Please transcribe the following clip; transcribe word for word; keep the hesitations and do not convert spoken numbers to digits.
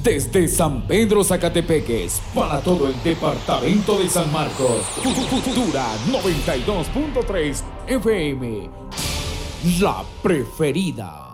Desde San Pedro Zacatepeques, para todo el departamento de San Marcos, Futura noventa y dos punto tres F M, la preferida.